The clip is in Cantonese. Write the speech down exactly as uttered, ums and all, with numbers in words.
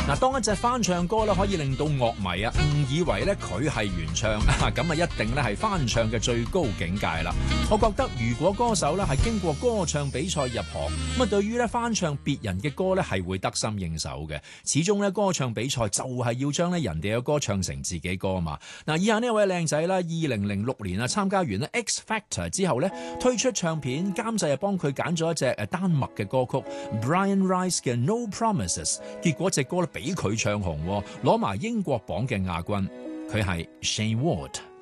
嗱，當一隻翻唱歌咧可以令到樂迷啊誤以為咧佢係原唱，咁啊一定咧係翻唱嘅最高境界啦。我覺得如果歌手咧係經過歌唱比賽入行，咁啊對於咧翻唱別人嘅歌咧係會得心應手嘅。始終咧歌唱比賽就係要將咧人哋嘅歌唱成自己歌啊嘛。嗱，以下呢位靚仔啦，二零零六年啊參加完咧 X Factor 之後咧推出唱片，監製啊幫佢揀咗一隻誒丹麥嘅歌曲 Brian Rice 嘅 No Promises， 結果隻歌咧俾佢唱紅，攞埋英國榜嘅亞軍，佢係 Shane Ward。